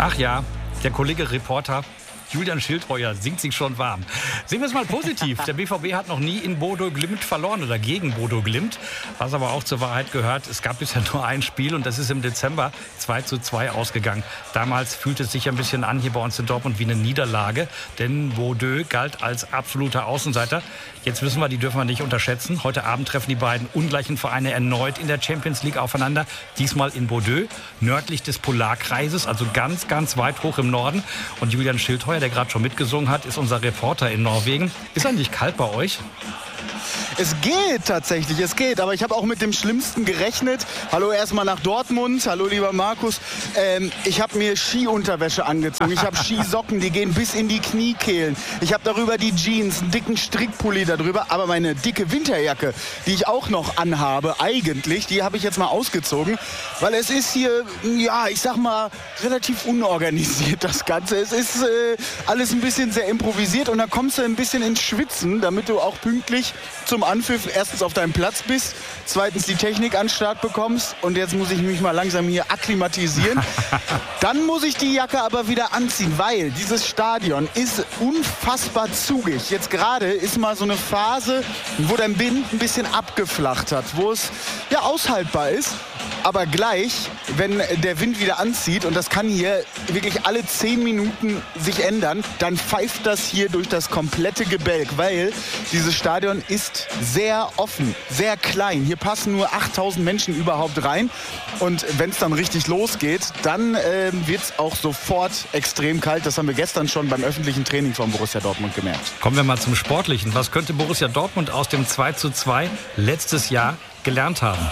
Ach ja, der Kollege Reporter Julian Schildheuer singt sich schon warm. Sehen wir es mal positiv. Der BVB hat noch nie in Bodo Glimt verloren oder gegen Bodo Glimt. Was aber auch zur Wahrheit gehört, es gab bisher nur ein Spiel und das ist im Dezember 2:2 ausgegangen. Damals fühlte es sich ein bisschen an hier bei uns in Dortmund wie eine Niederlage, denn Bodo galt als absoluter Außenseiter. Jetzt wissen wir, die dürfen wir nicht unterschätzen. Heute Abend treffen die beiden ungleichen Vereine erneut in der Champions League aufeinander. Diesmal in Bodo, nördlich des Polarkreises, also ganz, ganz weit hoch im Norden. Und Julian Schildheuer, der gerade schon mitgesungen hat, ist unser Reporter in Norwegen. Ist eigentlich kalt bei euch? Es geht tatsächlich, es geht. Aber ich habe auch mit dem Schlimmsten gerechnet. Hallo erstmal nach Dortmund. Hallo lieber Markus. Ich habe mir Skiunterwäsche angezogen. Ich habe Skisocken, die gehen bis in die Kniekehlen. Ich habe darüber die Jeans, einen dicken Strickpulli darüber. Aber meine dicke Winterjacke, die ich auch noch anhabe, eigentlich, die habe ich jetzt mal ausgezogen. Weil es ist hier, ja, ich sag mal, relativ unorganisiert das Ganze. Es ist alles ein bisschen sehr improvisiert. Und da kommst du ein bisschen ins Schwitzen, damit du auch pünktlich zum Anpfiff erstens auf deinem Platz bist, zweitens die Technik an den Start bekommst und jetzt muss ich mich mal langsam hier akklimatisieren. Dann muss ich die Jacke aber wieder anziehen, weil dieses Stadion ist unfassbar zugig. Jetzt gerade ist mal so eine Phase, wo dein Wind ein bisschen abgeflacht hat, wo es ja aushaltbar ist. Aber gleich, wenn der Wind wieder anzieht, und das kann hier wirklich alle 10 Minuten sich ändern, dann pfeift das hier durch das komplette Gebälk, weil dieses Stadion ist sehr offen, sehr klein. Hier passen nur 8.000 Menschen überhaupt rein. Und wenn es dann richtig losgeht, dann wird es auch sofort extrem kalt. Das haben wir gestern schon beim öffentlichen Training von Borussia Dortmund gemerkt. Kommen wir mal zum Sportlichen. Was könnte Borussia Dortmund aus dem 2:2 letztes Jahr gelernt haben?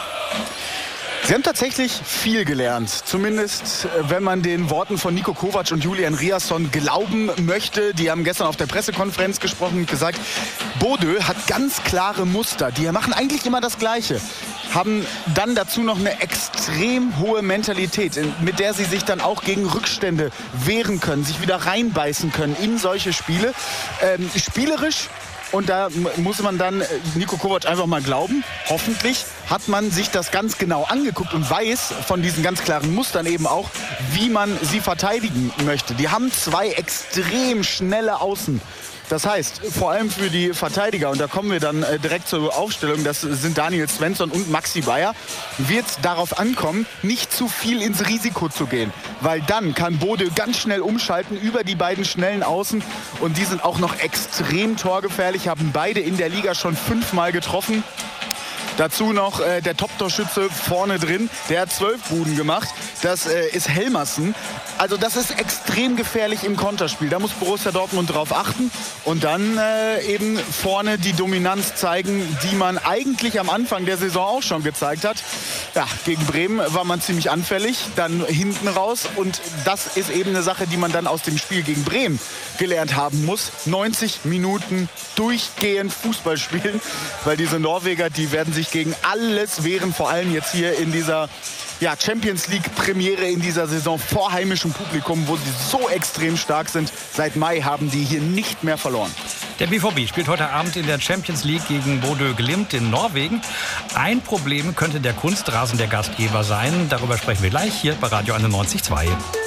Sie haben tatsächlich viel gelernt, zumindest wenn man den Worten von Niko Kovac und Julian Riasson glauben möchte. Die haben gestern auf der Pressekonferenz gesprochen und gesagt, Bodo hat ganz klare Muster, die machen eigentlich immer das Gleiche. Haben dann dazu noch eine extrem hohe Mentalität, mit der sie sich dann auch gegen Rückstände wehren können, sich wieder reinbeißen können in solche Spiele. Spielerisch. Und da muss man dann Niko Kovac einfach mal glauben. Hoffentlich hat man sich das ganz genau angeguckt und weiß von diesen ganz klaren Mustern eben auch, wie man sie verteidigen möchte. Die haben 2 extrem schnelle Außen. Das heißt, vor allem für die Verteidiger, und da kommen wir dann direkt zur Aufstellung, das sind Daniel Svensson und Maxi Bayer, wird es darauf ankommen, nicht zu viel ins Risiko zu gehen. Weil dann kann Bodo ganz schnell umschalten über die beiden schnellen Außen. Und die sind auch noch extrem torgefährlich, haben beide in der Liga schon 5-mal getroffen. Dazu noch der Top-Torschütze vorne drin, der hat 12 Buden gemacht. Das ist Helmersen. Also das ist extrem gefährlich im Konterspiel. Da muss Borussia Dortmund drauf achten. Und dann eben vorne die Dominanz zeigen, die man eigentlich am Anfang der Saison auch schon gezeigt hat. Ja, gegen Bremen war man ziemlich anfällig, dann hinten raus. Und das ist eben eine Sache, die man dann aus dem Spiel gegen Bremen gelernt haben muss. 90 Minuten durchgehend Fußball spielen, weil diese Norweger, die werden sich gegen alles wehren, vor allem jetzt hier in dieser Champions League Premiere in dieser Saison vor heimischem Publikum, wo sie so extrem stark sind. Seit Mai haben die hier nicht mehr verloren. Der BVB spielt heute Abend in der Champions League gegen Bodo Glimt in Norwegen. Ein Problem könnte der Kunstrasen der Gastgeber sein. Darüber sprechen wir gleich hier bei Radio 91.2.